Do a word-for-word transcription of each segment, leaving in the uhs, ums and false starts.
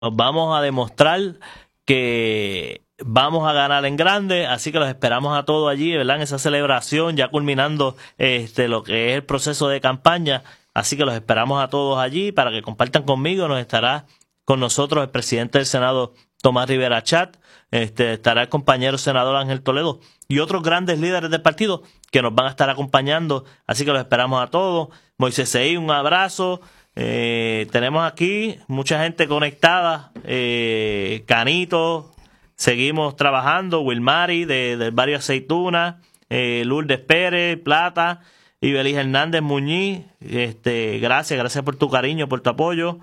Nos vamos a demostrar que vamos a ganar en grande, así que los esperamos a todos allí, ¿verdad? En esa celebración, ya culminando este lo que es el proceso de campaña, así que los esperamos a todos allí para que compartan conmigo. Nos estará con nosotros el presidente del Senado, Tomás Rivera Chat, este, estará el compañero senador Ángel Toledo y otros grandes líderes del partido que nos van a estar acompañando, así que los esperamos a todos. Moisés Seí, un abrazo. Eh, tenemos aquí mucha gente conectada, eh, Canito, seguimos trabajando, Wilmari de, del barrio Aceituna, eh, Lourdes Pérez, Plata, Ibeliz Hernández Muñiz, este, gracias, gracias por tu cariño, por tu apoyo,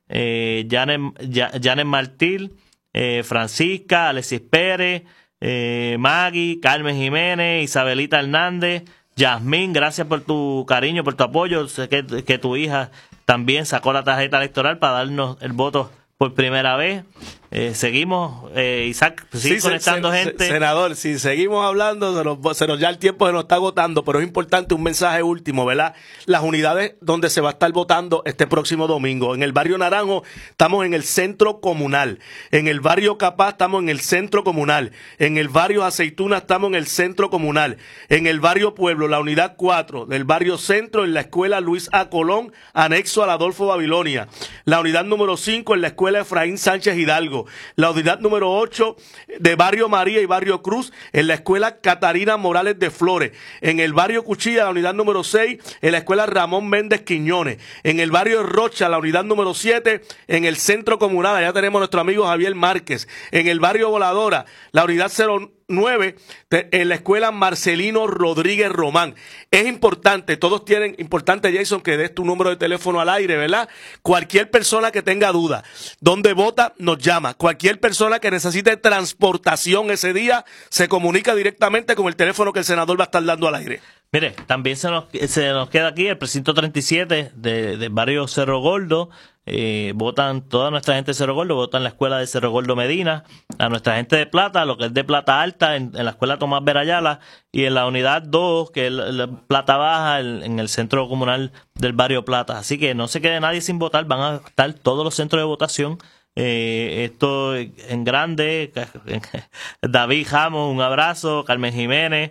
eh, Janet, Janet Martil, eh, Francisca, Alexis Pérez, eh, Maggie, Carmen Jiménez, Isabelita Hernández, Yasmín, gracias por tu cariño, por tu apoyo. Sé que, que tu hija también sacó la tarjeta electoral para darnos el voto por primera vez. Eh, seguimos, eh, Isaac, sigue sí, conectando se, gente. Senador, si seguimos hablando, se nos, se nos ya el tiempo se nos está agotando, pero es importante un mensaje último, ¿verdad? Las unidades donde se va a estar votando este próximo domingo. En el barrio Naranjo estamos en el centro comunal. En el barrio Capaz estamos en el centro comunal. En el barrio Aceituna estamos en el centro comunal. En el barrio Pueblo, la unidad cuatro del barrio Centro, en la escuela Luis A. Colón, anexo al Adolfo Babilonia. La unidad número cinco en la escuela Efraín Sánchez Hidalgo. La unidad número ocho de Barrio María y Barrio Cruz en la escuela Catarina Morales de Flores. En el barrio Cuchilla, la unidad número seis en la escuela Ramón Méndez Quiñones. En el barrio Rocha, la unidad número siete en el centro comunal. Allá tenemos a nuestro amigo Javier Márquez. En el barrio Voladora, la unidad cero nueve en la escuela Marcelino Rodríguez Román. Es importante, todos tienen, importante Jason, que des tu número de teléfono al aire, ¿verdad? Cualquier persona que tenga duda, donde vota, nos llama. Cualquier persona que necesite transportación ese día, se comunica directamente con el teléfono que el senador va a estar dando al aire. Mire, también se nos, se nos queda aquí el precinto treinta y siete de, de barrio Cerro Gordo. Eh, votan toda nuestra gente de Cerro Gordo, votan la escuela de Cerro Gordo Medina, a nuestra gente de Plata, lo que es de Plata Alta, en, en la escuela Tomás Verayala, y en la unidad dos, que es la, la Plata Baja, el, en el centro comunal del barrio Plata. Así que no se quede nadie sin votar, van a estar todos los centros de votación. Eh, esto en grande. David Jamos, un abrazo. Carmen Jiménez,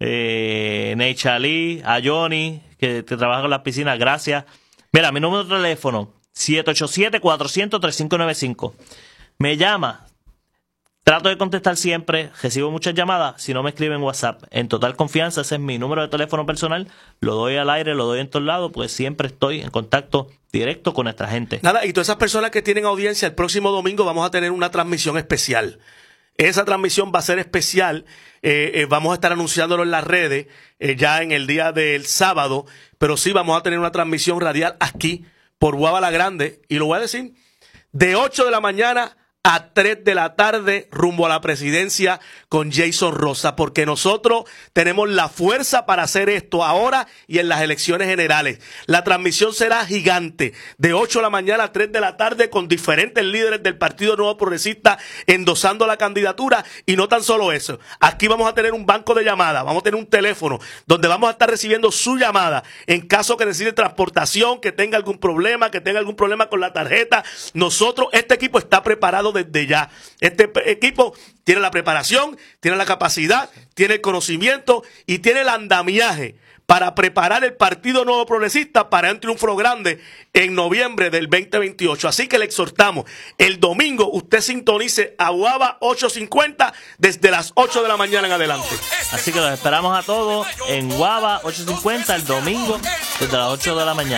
eh, Ney Chalí, a Johnny, que, que trabaja en las piscinas, gracias. Mira, mi número de teléfono siete ocho siete, cuatrocientos, treinta y cinco noventa y cinco. Me llama. Trato de contestar siempre. Recibo muchas llamadas. Si no, me escriben en WhatsApp. En total confianza, ese es mi número de teléfono personal. Lo doy al aire, lo doy en todos lados, pues siempre estoy en contacto directo con nuestra gente. Nada, y todas esas personas que tienen audiencia, el próximo domingo vamos a tener una transmisión especial. Esa transmisión va a ser especial. Eh, eh, vamos a estar anunciándolo en las redes eh, ya en el día del sábado. Pero sí vamos a tener una transmisión radial aquí por Guava la Grande, y lo voy a decir, de ocho de la mañana a tres de la tarde rumbo a la presidencia con Jason Rosa, porque nosotros tenemos la fuerza para hacer esto ahora y en las elecciones generales. La transmisión será gigante, de ocho de la mañana a tres de la tarde, con diferentes líderes del Partido Nuevo Progresista endosando la candidatura. Y no tan solo eso, aquí vamos a tener un banco de llamadas, vamos a tener un teléfono donde vamos a estar recibiendo su llamada en caso que necesite transportación, que tenga algún problema, que tenga algún problema con la tarjeta. Nosotros, este equipo está preparado desde ya. Este equipo tiene la preparación, tiene la capacidad, tiene el conocimiento y tiene el andamiaje para preparar el Partido Nuevo Progresista para un triunfo grande en noviembre del veinte veintiocho. Así que le exhortamos, el domingo usted sintonice a Guava ochocientos cincuenta desde las ocho de la mañana en adelante. Así que los esperamos a todos en Guava ochocientos cincuenta el domingo desde las ocho de la mañana.